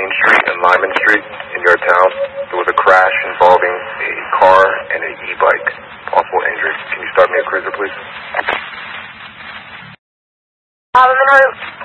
Main Street and Lyman Street in your town. There was a crash involving a car and an e-bike. Possible injuries. Can you start me a cruiser, please? I'm en route.